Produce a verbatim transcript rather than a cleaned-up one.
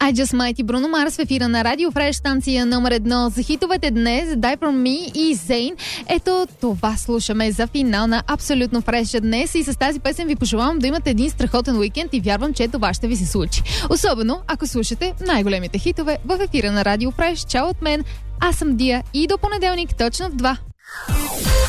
I Just Might и Бруно Марс в ефира на Радио Фреш, станция номер едно за хитовете днес, Die From Me и Зейн. Ето това слушаме за финал на Абсолютно Фреш днес и с тази песен ви пожелавам да имате един страхотен уикенд и вярвам, че това ще ви се случи. Особено ако слушате най-големите хитове в ефира на Радио Фреш. Чао от мен, аз съм Дия и до понеделник точно в два.